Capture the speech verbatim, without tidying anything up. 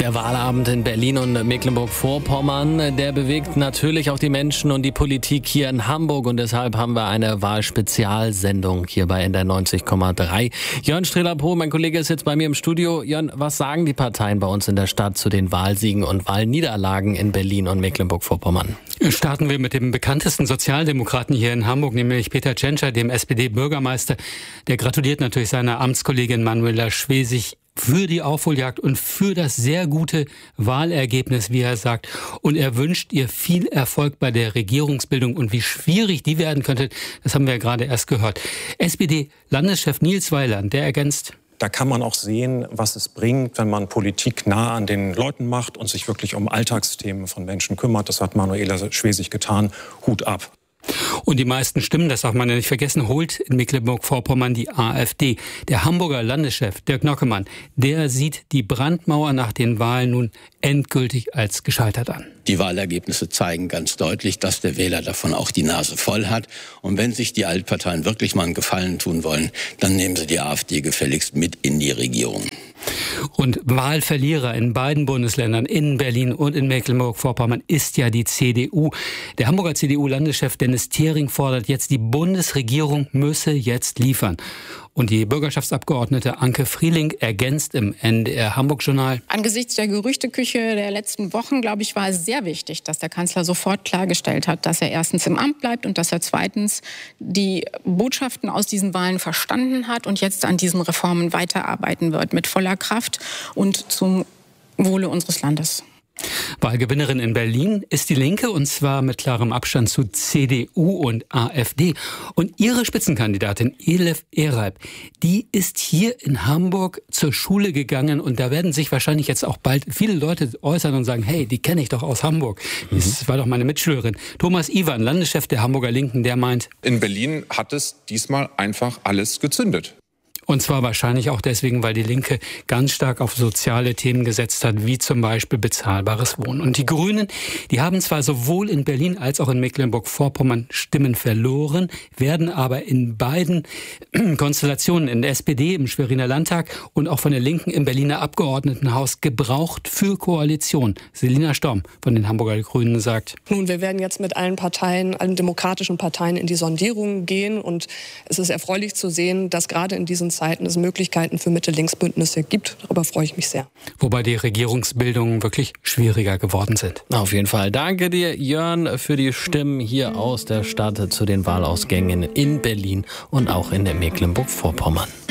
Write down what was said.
Der Wahlabend in Berlin und Mecklenburg-Vorpommern, der bewegt natürlich auch die Menschen und die Politik hier in Hamburg. Und deshalb haben wir eine Wahlspezialsendung hier bei N D R neunzig Komma drei. Jörn Streeler-Pohl, mein Kollege, ist jetzt bei mir im Studio. Jörn, was sagen die Parteien bei uns in der Stadt zu den Wahlsiegen und Wahlniederlagen in Berlin und Mecklenburg-Vorpommern? Starten wir mit dem bekanntesten Sozialdemokraten hier in Hamburg, nämlich Peter Tschentscher, dem S P D-Bürgermeister. Der gratuliert natürlich seiner Amtskollegin Manuela Schwesig für die Aufholjagd und für das sehr gute Wahlergebnis, wie er sagt. Und er wünscht ihr viel Erfolg bei der Regierungsbildung. Und wie schwierig die werden könnte, das haben wir ja gerade erst gehört. S P D-Landeschef Nils Weiland, der ergänzt: Da kann man auch sehen, was es bringt, wenn man Politik nah an den Leuten macht und sich wirklich um Alltagsthemen von Menschen kümmert. Das hat Manuela Schwesig getan. Hut ab. Und die meisten Stimmen, das darf man ja nicht vergessen, holt in Mecklenburg-Vorpommern die AfD. Der Hamburger Landeschef Dirk Nockemann, der sieht die Brandmauer nach den Wahlen nun endgültig als gescheitert an. Die Wahlergebnisse zeigen ganz deutlich, dass der Wähler davon auch die Nase voll hat. Und wenn sich die Altparteien wirklich mal einen Gefallen tun wollen, dann nehmen sie die AfD gefälligst mit in die Regierung. Und Wahlverlierer in beiden Bundesländern, in Berlin und in Mecklenburg-Vorpommern, ist ja die C D U. Der Hamburger C D U-Landeschef Dennis Thering fordert jetzt, die Bundesregierung müsse jetzt liefern. Und die Bürgerschaftsabgeordnete Anke Frieling ergänzt im N D R Hamburg-Journal: Angesichts der Gerüchteküche der letzten Wochen, glaube ich, war es sehr wichtig, dass der Kanzler sofort klargestellt hat, dass er erstens im Amt bleibt und dass er zweitens die Botschaften aus diesen Wahlen verstanden hat und jetzt an diesen Reformen weiterarbeiten wird, mit voller Kraft und zum Wohle unseres Landes. Wahlgewinnerin in Berlin ist die Linke, und zwar mit klarem Abstand zu C D U und AfD. Und ihre Spitzenkandidatin Elif Ereib, die ist hier in Hamburg zur Schule gegangen, und da werden sich wahrscheinlich jetzt auch bald viele Leute äußern und sagen: Hey, die kenne ich doch aus Hamburg. Mhm. Das war doch meine Mitschülerin. Thomas Iwan, Landeschef der Hamburger Linken, der meint: In Berlin hat es diesmal einfach alles gezündet. Und zwar wahrscheinlich auch deswegen, weil die Linke ganz stark auf soziale Themen gesetzt hat, wie zum Beispiel bezahlbares Wohnen. Und die Grünen, die haben zwar sowohl in Berlin als auch in Mecklenburg-Vorpommern Stimmen verloren, werden aber in beiden Konstellationen, in der S P D im Schweriner Landtag und auch von der Linken im Berliner Abgeordnetenhaus, gebraucht für Koalition. Selina Storm von den Hamburger Grünen sagt: Nun, wir werden jetzt mit allen Parteien, allen demokratischen Parteien in die Sondierungen gehen, und es ist erfreulich zu sehen, dass gerade in diesen Zeiten es Möglichkeiten für Mitte-Links-Bündnisse gibt. Darüber freue ich mich sehr. Wobei die Regierungsbildungen wirklich schwieriger geworden sind. Auf jeden Fall. Danke dir, Jörn, für die Stimmen hier aus der Stadt zu den Wahlausgängen in Berlin und auch in der Mecklenburg-Vorpommern.